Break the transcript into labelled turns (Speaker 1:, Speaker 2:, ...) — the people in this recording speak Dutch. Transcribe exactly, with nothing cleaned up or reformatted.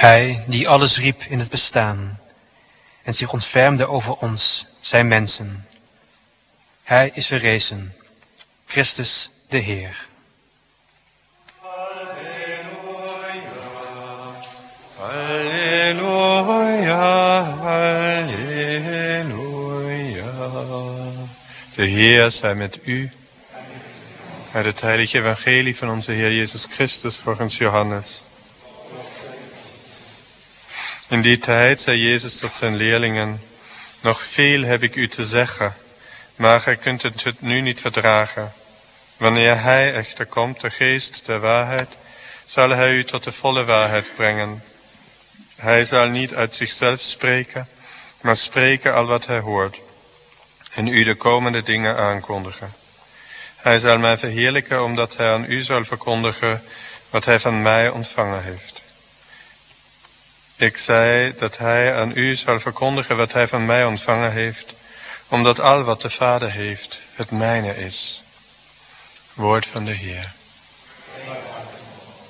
Speaker 1: Hij die alles riep in het bestaan en zich ontfermde over ons, zijn mensen. Hij is verrezen, Christus de Heer.
Speaker 2: Halleluja, halleluja. De Heer zij met u. Uit het heilige evangelie van onze Heer Jezus Christus volgens Johannes. In die tijd zei Jezus tot zijn leerlingen: nog veel heb ik u te zeggen, maar gij kunt het nu niet verdragen. Wanneer hij echter komt, de geest der waarheid, zal hij u tot de volle waarheid brengen. Hij zal niet uit zichzelf spreken, maar spreken al wat hij hoort, en u de komende dingen aankondigen. Hij zal mij verheerlijken, omdat hij aan u zal verkondigen wat hij van mij ontvangen heeft. Ik zei dat hij aan u zal verkondigen wat hij van mij ontvangen heeft, omdat al wat de Vader heeft, het mijne is. Woord van de Heer.